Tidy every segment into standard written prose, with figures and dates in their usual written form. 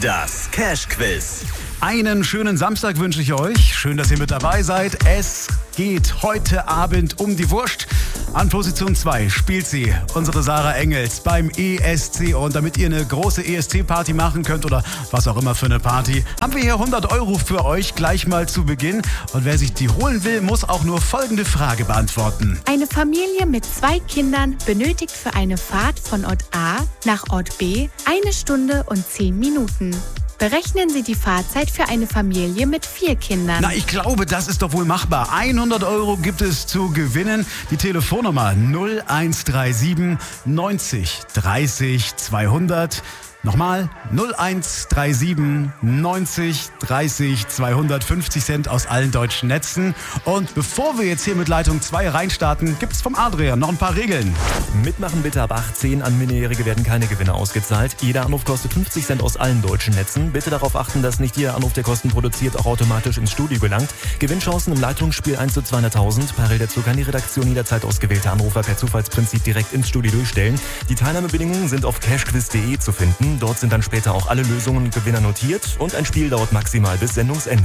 Das Cash-Quiz. Einen schönen Samstag wünsche ich euch. Schön, dass ihr mit dabei seid. Es geht heute Abend um die Wurst. An Position 2 spielt sie unsere Sarah Engels beim ESC. Und damit ihr eine große ESC-Party machen könnt oder was auch immer für eine Party, haben wir hier 100 Euro für euch gleich mal zu Beginn. Und wer sich die holen will, muss auch nur folgende Frage beantworten. Eine Familie mit 2 Kindern benötigt für eine Fahrt von Ort A nach Ort B 1 Stunde und 10 Minuten. Berechnen Sie die Fahrzeit für eine Familie mit 4 Kindern. Na, ich glaube, das ist doch wohl machbar. 100 Euro gibt es zu gewinnen. Die Telefonnummer 0137 90 30 200. Nochmal 0137 90 30 250 Cent aus allen deutschen Netzen. Und bevor wir jetzt hier mit Leitung 2 reinstarten, gibt's vom Adrian noch ein paar Regeln. Mitmachen bitte ab 18. An Minderjährige werden keine Gewinne ausgezahlt. Jeder Anruf kostet 50 Cent aus allen deutschen Netzen. Bitte darauf achten, dass nicht jeder Anruf, der Kosten produziert, auch automatisch ins Studio gelangt. Gewinnchancen im Leitungsspiel 1 zu 200.000. Parallel dazu kann die Redaktion jederzeit ausgewählte Anrufer per Zufallsprinzip direkt ins Studio durchstellen. Die Teilnahmebedingungen sind auf cashquiz.de zu finden. Dort sind dann später auch alle Lösungen und Gewinner notiert und ein Spiel dauert maximal bis Sendungsende.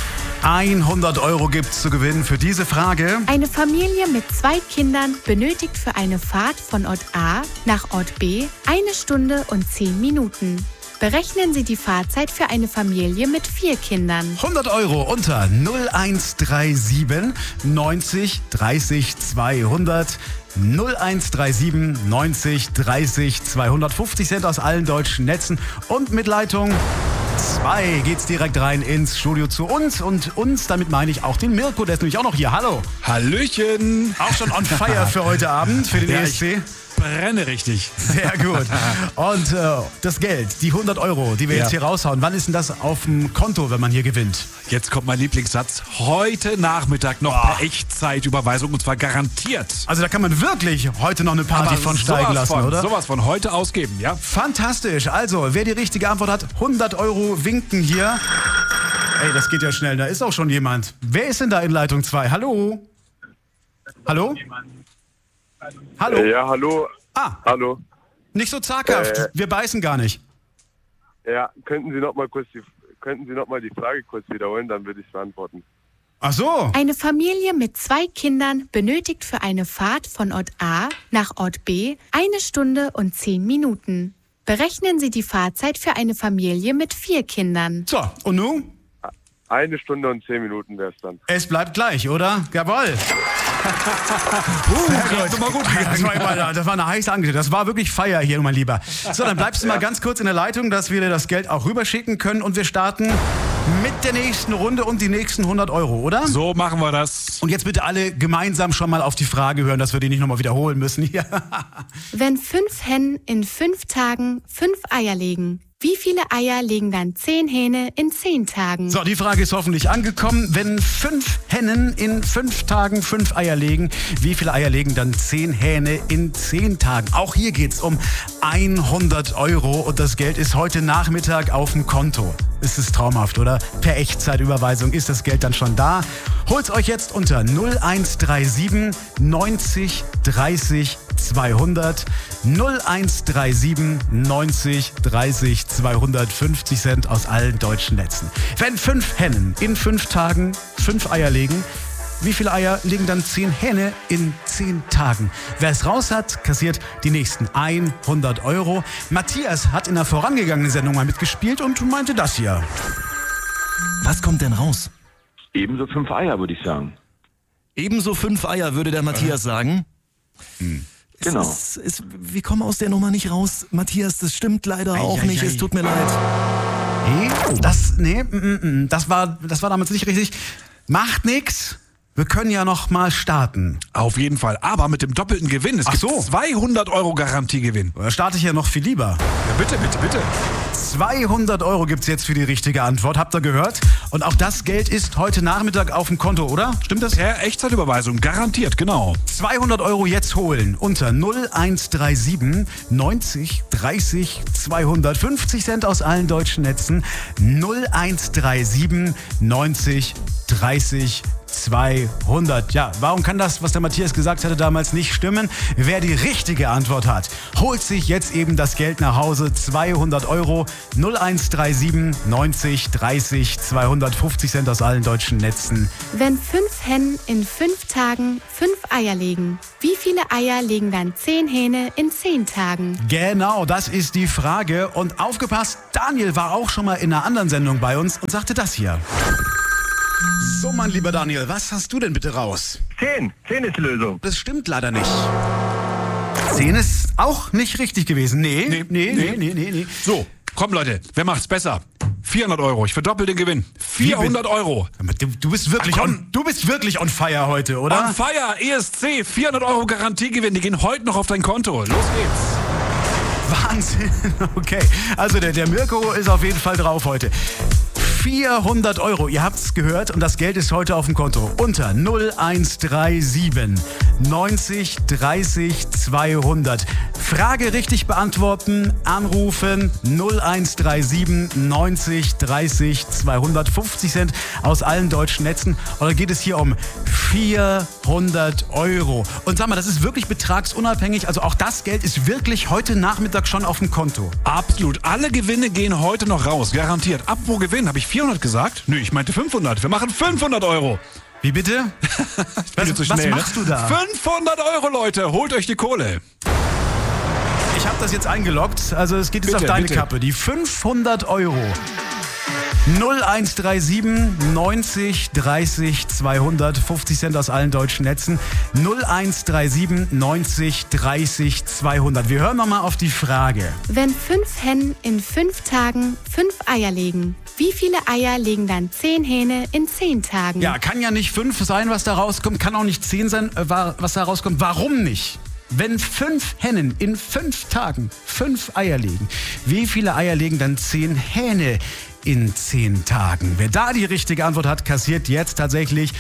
100 Euro gibt's zu gewinnen für diese Frage. Eine Familie mit 2 Kindern benötigt für eine Fahrt von Ort A nach Ort B 1 Stunde und 10 Minuten. Berechnen Sie die Fahrzeit für eine Familie mit 4 Kindern. 100 Euro unter 0137 90 30 200. 0137 90 30 250 Cent aus allen deutschen Netzen. Und mit Leitung 2 geht's direkt rein ins Studio zu uns. Und uns, damit meine ich auch den Mirko, der ist nämlich auch noch hier. Hallo. Hallöchen. Auch schon on fire für heute Abend, für den ESC. Brenne richtig. Sehr gut. Und das Geld, die 100 Euro, die wir jetzt hier raushauen, wann ist denn das auf dem Konto, wenn man hier gewinnt? Jetzt kommt mein Lieblingssatz. Heute Nachmittag noch per Echtzeitüberweisung und zwar garantiert. Also da kann man wirklich heute noch eine Party von steigen lassen, oder? Sowas von heute ausgeben, ja? Fantastisch. Also, wer die richtige Antwort hat, 100 Euro winken hier. Ey, das geht ja schnell. Da ist auch schon jemand. Wer ist denn da in Leitung 2? Hallo? Hallo? Hallo? Ja, hallo. Hallo. Nicht so zaghaft. Wir beißen gar nicht. Ja, könnten Sie noch mal die Frage kurz wiederholen, dann würde ich beantworten. Ach so. Eine Familie mit 2 Kindern benötigt für eine Fahrt von Ort A nach Ort B 1 Stunde und 10 Minuten. Berechnen Sie die Fahrzeit für eine Familie mit 4 Kindern. So, und nun? 1 Stunde und 10 Minuten wäre es dann. Es bleibt gleich, oder? Jawohl. Das war eine heiße Angst. Das war wirklich Feier hier, mein Lieber. So, dann bleibst du mal ganz kurz in der Leitung, dass wir dir das Geld auch rüberschicken können. Und wir starten mit der nächsten Runde und die nächsten 100 Euro, oder? So machen wir das. Und jetzt bitte alle gemeinsam schon mal auf die Frage hören, dass wir die nicht nochmal wiederholen müssen hier. Wenn 5 Hennen in 5 Tagen 5 Eier legen, wie viele Eier legen dann 10 Hähne in 10 Tagen? So, die Frage ist hoffentlich angekommen. Wenn 5 Hennen in 5 Tagen 5 Eier legen, wie viele Eier legen dann 10 Hähne in 10 Tagen? Auch hier geht's um 100 Euro und das Geld ist heute Nachmittag auf dem Konto. Ist es traumhaft, oder? Per Echtzeitüberweisung ist das Geld dann schon da. Holt's euch jetzt unter 0137 90 30 200. 0137 90 30 250 Cent aus allen deutschen Netzen. Wenn 5 Hennen in 5 Tagen 5 Eier legen, wie viele Eier legen dann 10 Hähne in 10 Tagen? Wer es raus hat, kassiert die nächsten 100 Euro. Matthias hat in der vorangegangenen Sendung mal mitgespielt und meinte das hier. Was kommt denn raus? Ebenso 5 Eier, würde ich sagen. Ebenso 5 Eier, würde der Matthias sagen. Genau. Wir kommen aus der Nummer nicht raus. Matthias, das stimmt leider auch nicht. Es tut mir leid. Das war damals nicht richtig. Macht nix. Wir können ja noch mal starten. Auf jeden Fall, aber mit dem doppelten Gewinn. Es gibt 200 Euro Garantiegewinn. Da starte ich ja noch viel lieber. Ja, bitte, bitte, bitte. 200 Euro gibt's jetzt für die richtige Antwort, habt ihr gehört? Und auch das Geld ist heute Nachmittag auf dem Konto, oder? Stimmt das? Per Echtzeitüberweisung, garantiert, genau. 200 Euro jetzt holen unter 0137 90 30 250 Cent aus allen deutschen Netzen. 0137 90 30 30 200. Ja, warum kann das, was der Matthias gesagt hatte, damals nicht stimmen? Wer die richtige Antwort hat, holt sich jetzt eben das Geld nach Hause. 200 Euro. 0137 90 30 250 Cent aus allen deutschen Netzen. Wenn 5 Hennen in 5 Tagen 5 Eier legen, wie viele Eier legen dann 10 Hähne in 10 Tagen? Genau, das ist die Frage. Und aufgepasst, Daniel war auch schon mal in einer anderen Sendung bei uns und sagte das hier. So, mein lieber Daniel, was hast du denn bitte raus? 10. 10 ist die Lösung. Das stimmt leider nicht. 10 ist auch nicht richtig gewesen. Nee. So, komm Leute, wer macht's besser? 400 Euro, ich verdoppel den Gewinn. 400 Euro. Du bist wirklich on fire heute, oder? On fire, ESC, 400 Euro Garantiegewinn, die gehen heute noch auf dein Konto. Los geht's. Wahnsinn. Okay, also der Mirko ist auf jeden Fall drauf heute. 400 Euro, ihr habt's gehört und das Geld ist heute auf dem Konto. Unter 0137 90 30 200. Frage richtig beantworten, anrufen 0137 90 30 250 Cent aus allen deutschen Netzen. Oder geht es hier um 400 Euro? Und sag mal, das ist wirklich betragsunabhängig, also auch das Geld ist wirklich heute Nachmittag schon auf dem Konto. Absolut, alle Gewinne gehen heute noch raus, garantiert. Apropos Gewinn, habe ich 400 gesagt? Nö, ich meinte 500. Wir machen 500 Euro. Wie bitte? Was machst du da? 500 Euro, Leute. Holt euch die Kohle. Ich habe das jetzt eingeloggt. Also es geht jetzt auf deine Kappe. Die 500 Euro. 0137 90 30 200. 50 Cent aus allen deutschen Netzen. 0137 90 30 200. Wir hören nochmal auf die Frage. Wenn 5 Hennen in 5 Tagen 5 Eier legen, wie viele Eier legen dann 10 Hähne in 10 Tagen? Ja, kann ja nicht 5 sein, was da rauskommt. Kann auch nicht 10 sein, was da rauskommt. Warum nicht? Wenn 5 Hennen in 5 Tagen 5 Eier legen, wie viele Eier legen dann 10 Hähne in 10 Tagen? Wer da die richtige Antwort hat, kassiert jetzt tatsächlich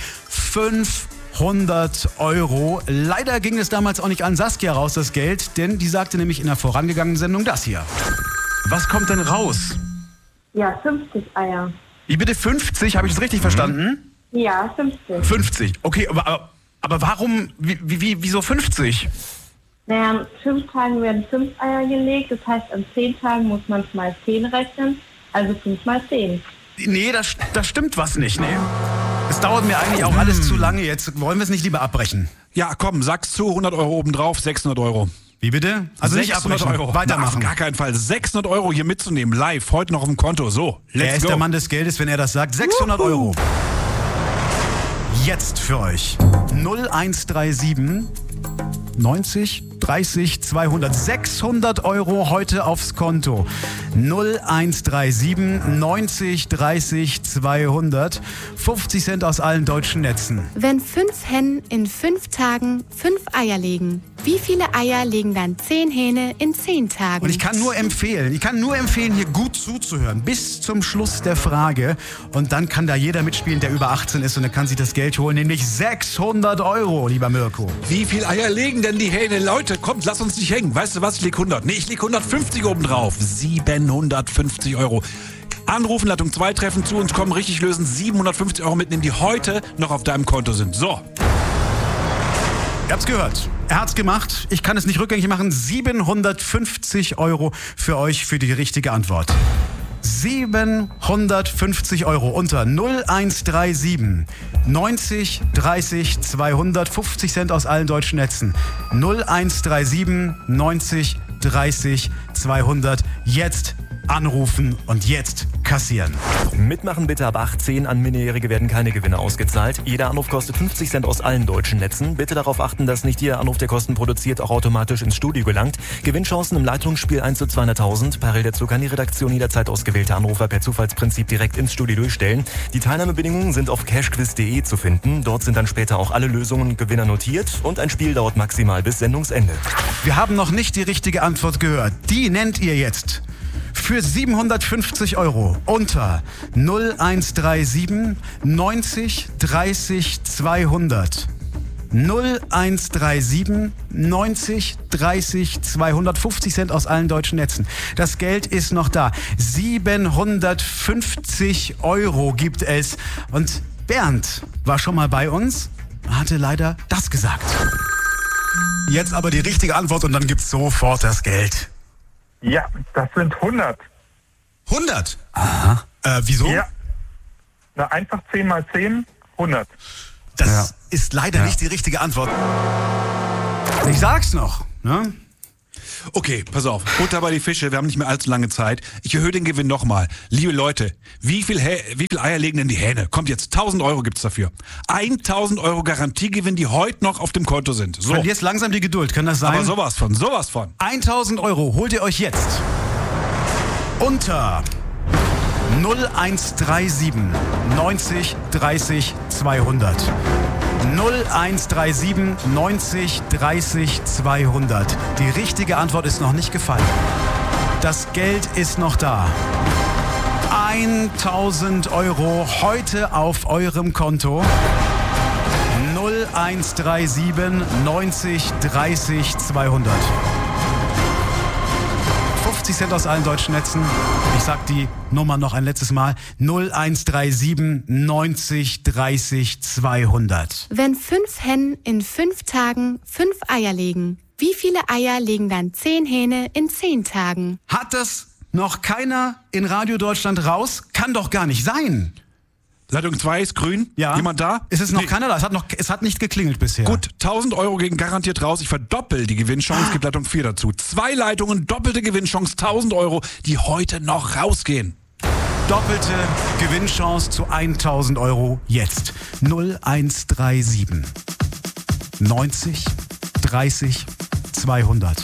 500 Euro. Leider ging es damals auch nicht an Saskia raus, das Geld, denn die sagte nämlich in der vorangegangenen Sendung das hier. Was kommt denn raus? Ja, 50 Eier. Wie bitte 50? Habe ich das richtig verstanden? Ja, 50. 50, okay, aber warum, wieso 50? Naja, an 5 Tagen werden 5 Eier gelegt, das heißt, an 10 Tagen muss man es mal 10 rechnen, also 5 mal 10. Nee, da stimmt was nicht, nee. Es dauert mir eigentlich auch alles zu lange jetzt. Wollen wir es nicht lieber abbrechen? Ja, komm, sag's zu, 100 Euro obendrauf, 600 Euro. Wie bitte? Also nicht abbrechen, Euro. Weitermachen. Na, auf gar keinen Fall. 600 Euro hier mitzunehmen, live, heute noch auf dem Konto. So, let's go. Er ist der Mann des Geldes, wenn er das sagt. 600 Euro. Jetzt für euch. 0137 90 30 200. 600 Euro heute aufs Konto. 0137 90 30 200. 50 Cent aus allen deutschen Netzen. Wenn 5 Hennen in 5 Tagen 5 Eier legen, wie viele Eier legen dann 10 Hähne in 10 Tagen? Und ich kann nur empfehlen, hier gut zuzuhören, bis zum Schluss der Frage. Und dann kann da jeder mitspielen, der über 18 ist und dann kann sich das Geld holen, nämlich 600 Euro, lieber Mirko. Wie viel Eier legen denn die Hähne? Leute, kommt, lass uns nicht hängen. Weißt du was, ich leg 100. Nee, ich leg 150 obendrauf. 750 Euro. Anrufen, Leitung 2 treffen zu uns, kommen, richtig lösen, 750 Euro mitnehmen, die heute noch auf deinem Konto sind. So. Ihr habt's gehört. Er hat's gemacht. Ich kann es nicht rückgängig machen. 750 Euro für euch für die richtige Antwort. 750 Euro unter 0137 90 30 200. 50 Cent aus allen deutschen Netzen. 0137 90 30 200. Jetzt anrufen und jetzt kassieren. Mitmachen bitte ab 18. An Minderjährige werden keine Gewinne ausgezahlt. Jeder Anruf kostet 50 Cent aus allen deutschen Netzen. Bitte darauf achten, dass nicht jeder Anruf, der Kosten produziert, auch automatisch ins Studio gelangt. Gewinnchancen im Leitungsspiel 1 zu 200.000. Parallel dazu kann die Redaktion jederzeit ausgewählte Anrufer per Zufallsprinzip direkt ins Studio durchstellen. Die Teilnahmebedingungen sind auf cashquiz.de zu finden. Dort sind dann später auch alle Lösungen und Gewinner notiert. Und ein Spiel dauert maximal bis Sendungsende. Wir haben noch nicht die richtige Antwort gehört. Die nennt ihr jetzt. Für 750 Euro unter 0137 90 30 200. 0137 90 30 250 Cent aus allen deutschen Netzen. Das Geld ist noch da. 750 Euro gibt es. Und Bernd war schon mal bei uns, hatte leider das gesagt. Jetzt aber die richtige Antwort und dann gibt's sofort das Geld. Ja, das sind 100. 100? Aha. Wieso? Ja. Na, einfach 10 mal 10, 100. Das ist leider nicht die richtige Antwort. Ich sag's noch, ne? Okay, pass auf. Butter bei die Fische, wir haben nicht mehr allzu lange Zeit. Ich erhöhe den Gewinn nochmal. Liebe Leute, wie viel Eier legen denn die Hähne? Kommt jetzt, 1.000 Euro gibt's dafür. 1.000 Euro Garantiegewinn, die heute noch auf dem Konto sind. So. Verlierst langsam die Geduld, kann das sein? Aber sowas von. 1.000 Euro holt ihr euch jetzt unter 0137 90 30 200. 0137 90 30 200. Die richtige Antwort ist noch nicht gefallen. Das Geld ist noch da. 1.000 Euro heute auf eurem Konto. 0137 90 30 200. 50 Cent aus allen deutschen Netzen. Ich sag die Nummer noch ein letztes Mal. 0137 90 30 200. Wenn 5 Hennen in 5 Tagen 5 Eier legen, wie viele Eier legen dann 10 Hähne in 10 Tagen? Hat das noch keiner in Radio Deutschland raus? Kann doch gar nicht sein. Leitung 2 ist grün. Ja. Jemand da? Ist es noch keiner da? Es hat nicht geklingelt bisher. Gut, 1.000 Euro gehen garantiert raus. Ich verdoppel die Gewinnchance, gibt Leitung 4 dazu. 2 Leitungen, doppelte Gewinnchance, 1.000 Euro, die heute noch rausgehen. Doppelte Gewinnchance zu 1.000 Euro jetzt. 0137 90 30 200.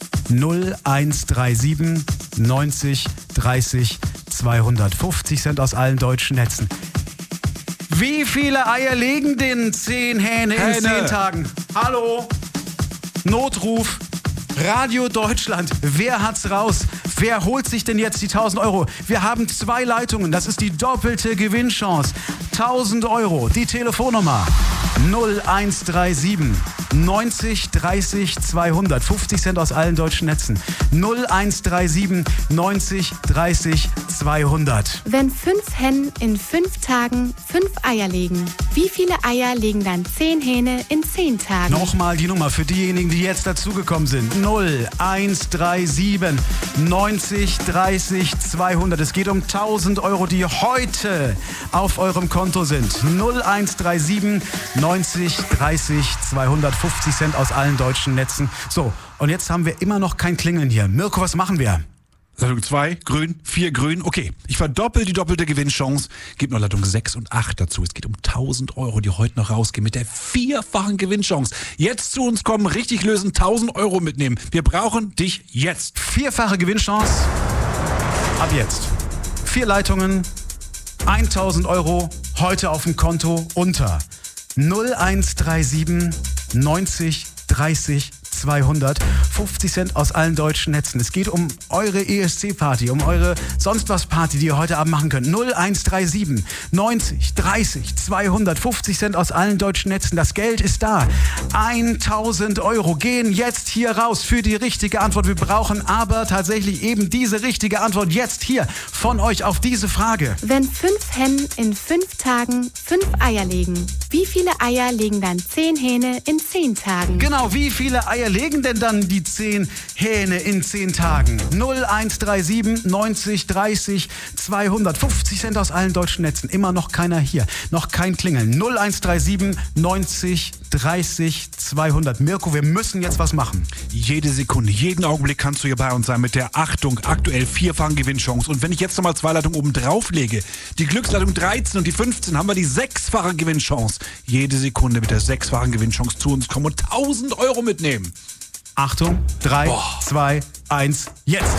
0137 90 30 200. 50 Cent aus allen deutschen Netzen. Wie viele Eier legen denn 10 Hähne in 10 Tagen? Hallo? Notruf. Radio Deutschland. Wer hat's raus? Wer holt sich denn jetzt die 1.000 Euro? Wir haben 2 Leitungen. Das ist die doppelte Gewinnchance. 1.000 Euro. Die Telefonnummer 0137 90 30 200. 50 Cent aus allen deutschen Netzen. 0137 90 30 200. Wenn 5 Hennen in 5 Tagen 5 Eier legen, wie viele Eier legen dann 10 Hähne in 10 Tagen? Nochmal die Nummer für diejenigen, die jetzt dazugekommen sind. 0137 90 30 200. Es geht um 1.000 Euro, die heute auf eurem Konto sind. 0137 90 30 200. 50 Cent aus allen deutschen Netzen. So, und jetzt haben wir immer noch kein Klingeln hier. Mirko, was machen wir? Leitung 2, grün, 4 grün. Okay, ich verdoppel die doppelte Gewinnchance. Gib noch Leitung 6 und 8 dazu. Es geht um 1.000 Euro, die heute noch rausgehen mit der 4-fachen Gewinnchance. Jetzt zu uns kommen, richtig lösen, 1.000 Euro mitnehmen. Wir brauchen dich jetzt. 4-fache Gewinnchance. Ab jetzt. 4 Leitungen, 1.000 Euro heute auf dem Konto unter 0137 90 30 200. 50 Cent aus allen deutschen Netzen. Es geht um eure ESC-Party, um eure sonst was Party, die ihr heute Abend machen könnt. 0137 90 30 200. 50 Cent aus allen deutschen Netzen. Das Geld ist da. 1.000 Euro gehen jetzt hier raus für die richtige Antwort. Wir brauchen aber tatsächlich eben diese richtige Antwort jetzt hier von euch auf diese Frage. Wenn 5 Hennen in 5 Tagen 5 Eier legen, wie viele Eier legen dann 10 Hähne in 10 Tagen? Genau, wie viele Eier legen denn dann die 10 Hähne in 10 Tagen? 0137 90 30 200. 50 Cent aus allen deutschen Netzen. Immer noch keiner hier. Noch kein Klingeln. 0137 90 30 200. Mirko, wir müssen jetzt was machen. Jede Sekunde, jeden Augenblick kannst du hier bei uns sein mit der Achtung, aktuell 4-fachen Gewinnchance. Und wenn ich jetzt nochmal 2 Leitungen oben drauf lege, die Glücksleitung 13 und die 15, haben wir die 6-fache Gewinnchance. Jede Sekunde mit der 6-fachen Gewinnchance zu uns kommen und 1.000 Euro mitnehmen. Achtung, 3, 2, 1, jetzt.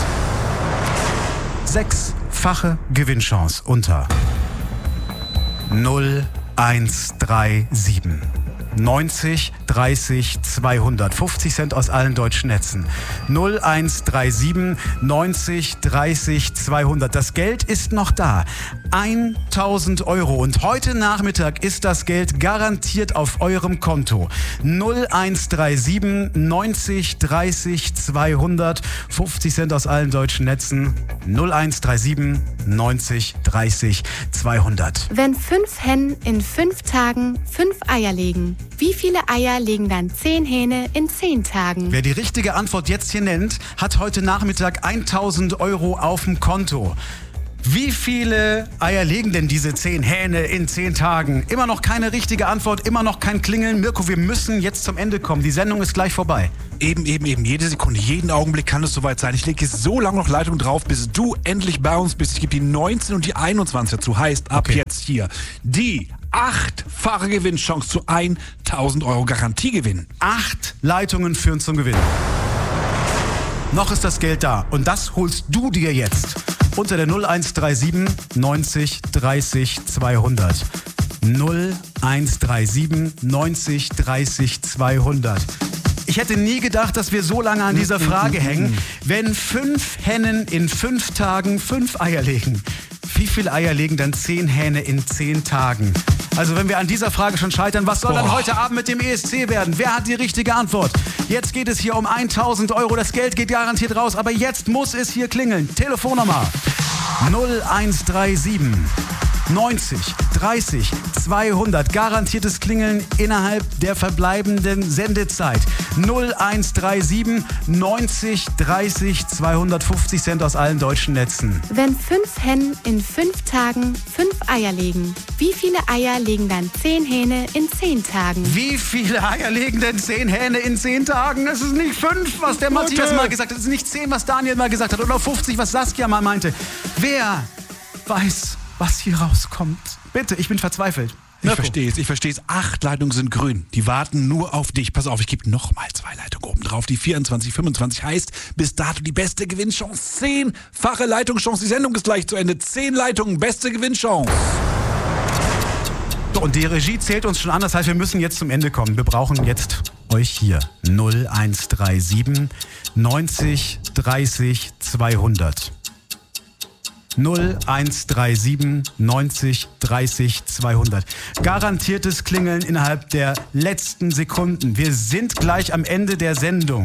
6-fache Gewinnchance unter 0137 90 30 200. 50 Cent aus allen deutschen Netzen. 0137 90 30 200. Das Geld ist noch da. 1.000 Euro. Und heute Nachmittag ist das Geld garantiert auf eurem Konto. 0137 90 30 200. 50 Cent aus allen deutschen Netzen. 0137 90 30 200. Wenn 5 Hennen in 5 Tagen 5 Eier legen, wie viele Eier legen dann 10 Hähne in 10 Tagen? Wer die richtige Antwort jetzt hier nennt, hat heute Nachmittag 1.000 Euro auf dem Konto. Wie viele Eier legen denn diese 10 Hähne in 10 Tagen? Immer noch keine richtige Antwort, immer noch kein Klingeln. Mirko, wir müssen jetzt zum Ende kommen. Die Sendung ist gleich vorbei. Eben. Jede Sekunde, jeden Augenblick kann es soweit sein. Ich lege jetzt so lange noch Leitung drauf, bis du endlich bei uns bist. Ich gebe die 19 und die 21 dazu. Heißt, ab jetzt hier die 8-fache Gewinnchance zu 1.000 Euro Garantiegewinn. 8 Leitungen führen zum Gewinn. Noch ist das Geld da und das holst du dir jetzt. Unter der 0137 90 30 200. 0137 90 30 200. Ich hätte nie gedacht, dass wir so lange an dieser Frage hängen. Wenn 5 Hennen in 5 Tagen 5 Eier legen, wie viele Eier legen dann 10 Hähne in 10 Tagen? Also wenn wir an dieser Frage schon scheitern, was soll dann heute Abend mit dem ESC werden? Wer hat die richtige Antwort? Jetzt geht es hier um 1.000 Euro. Das Geld geht garantiert raus, aber jetzt muss es hier klingeln. Telefonnummer 0137 90 30 200. Garantiertes Klingeln innerhalb der verbleibenden Sendezeit. 0137 90 30 250 Cent aus allen deutschen Netzen. Wenn 5 Hennen in 5 Tagen 5 Eier legen, wie viele Eier legen dann 10 Hähne in 10 Tagen? Wie viele Eier legen denn 10 Hähne in 10 Tagen? Das ist nicht 5, was der Matthias mal gesagt hat. Das ist nicht 10, was Daniel mal gesagt hat. Oder 50, was Saskia mal meinte. Wer weiß, was hier rauskommt? Bitte, ich bin verzweifelt. Ich verstehe es. 8 Leitungen sind grün. Die warten nur auf dich. Pass auf, ich gebe nochmal 2 Leitungen oben drauf. Die 24, 25 heißt bis dato die beste Gewinnchance. 10-fache Leitungschance. Die Sendung ist gleich zu Ende. 10 Leitungen, beste Gewinnchance. So, und die Regie zählt uns schon an. Das heißt, wir müssen jetzt zum Ende kommen. Wir brauchen jetzt euch hier. 0137 90 30 200. 0137 90 30 200. Garantiertes Klingeln innerhalb der letzten Sekunden. Wir sind gleich am Ende der Sendung.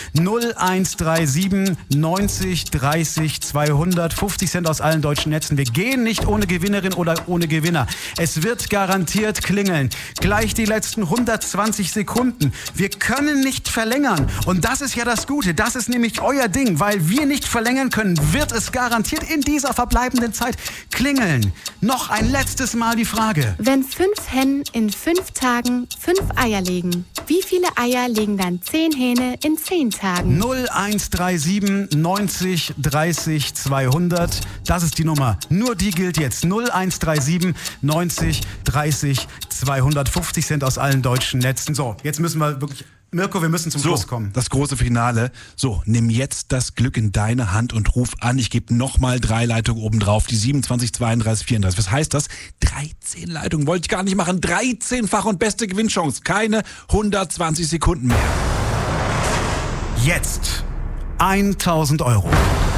0137 90 30 200. 50 Cent aus allen deutschen Netzen. Wir gehen nicht ohne Gewinnerin oder ohne Gewinner. Es wird garantiert klingeln. Gleich die letzten 120 Sekunden. Wir können nicht verlängern. Und das ist ja das Gute. Das ist nämlich euer Ding. Weil wir nicht verlängern können, wird es garantiert in dieser verbleibenden Zeit klingeln. Noch ein letztes Mal die Frage. Wenn 5 Hennen in 5 Tagen 5 Eier legen, wie viele Eier legen dann 10 Hähne in 10 Tagen? 0137 90 30 200. Das ist die Nummer. Nur die gilt jetzt. 0137 90 30 250 Cent aus allen deutschen Netzen. So, jetzt müssen wir wirklich... Mirko, wir müssen zum Schluss kommen. Das große Finale. So, nimm jetzt das Glück in deine Hand und ruf an. Ich gebe nochmal 3 Leitungen oben drauf. Die 27, 32, 34. Was heißt das? 13 Leitungen. Wollte ich gar nicht machen. 13-fach und beste Gewinnchance. Keine 120 Sekunden mehr. Jetzt 1.000 Euro.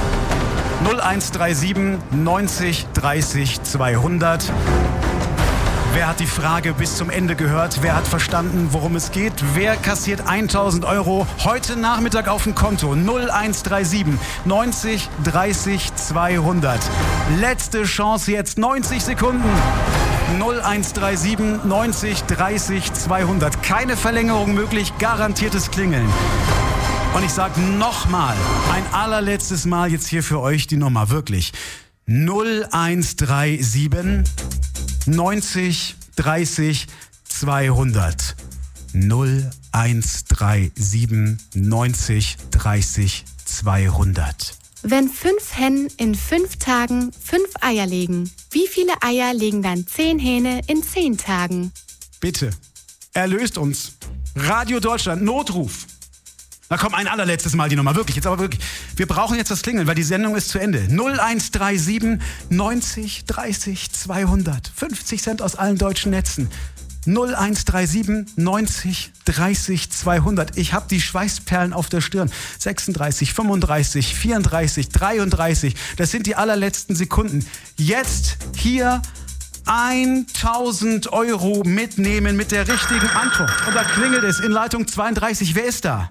0137 90 30 200. Wer hat die Frage bis zum Ende gehört? Wer hat verstanden, worum es geht? Wer kassiert 1.000 Euro heute Nachmittag auf dem Konto? 0137 90 30 200. Letzte Chance jetzt, 90 Sekunden. 0137 90 30 200. Keine Verlängerung möglich, garantiertes Klingeln. Und ich sage nochmal, ein allerletztes Mal jetzt hier für euch die Nummer, wirklich. 0137 90 30 200. 0137 90 30 200. Wenn 5 Hennen in 5 Tagen 5 Eier legen, wie viele Eier legen dann 10 Hähne in 10 Tagen? Bitte, erlöst uns. Radio Deutschland, Notruf. Na komm, ein allerletztes Mal die Nummer, wirklich, jetzt aber wirklich. Wir brauchen jetzt das Klingeln, weil die Sendung ist zu Ende. 0137 90 30 200. 50 Cent aus allen deutschen Netzen. 0137 90 30 200. Ich habe die Schweißperlen auf der Stirn. 36, 35, 34, 33. Das sind die allerletzten Sekunden. Jetzt hier 1.000 Euro mitnehmen mit der richtigen Antwort. Und da klingelt es in Leitung 32. Wer ist da?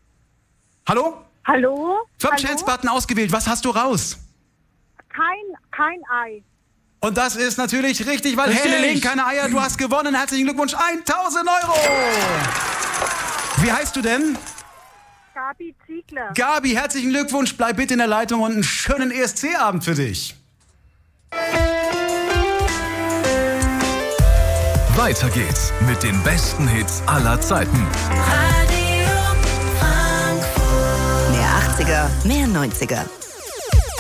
Hallo? Hallo? 5 Chance-Button ausgewählt. Was hast du raus? Kein Ei. Und das ist natürlich richtig, weil Richtig. Hähne legen keine Eier. Du hast gewonnen. Herzlichen Glückwunsch. 1.000 Euro. Wie heißt du denn? Gabi Ziegler. Gabi, herzlichen Glückwunsch. Bleib bitte in der Leitung und einen schönen ESC-Abend für dich. Weiter geht's mit den besten Hits aller Zeiten. Mehr 80er, mehr 90er.